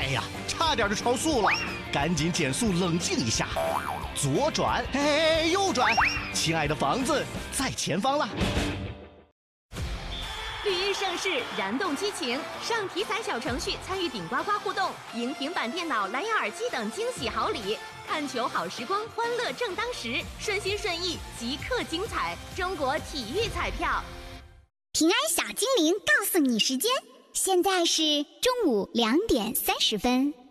哎呀，差点就超速了，赶紧减速冷静一下，左转，嘿，右转，亲爱的房子在前方了。 绿意盛世，燃动激情，上体彩小程序参与顶呱呱互动，赢平板电脑、蓝牙耳机等惊喜好礼。看球好时光，欢乐正当时，顺心顺意，即刻精彩。中国体育彩票。 平安小精灵告诉你时间，现在是中午2点30分。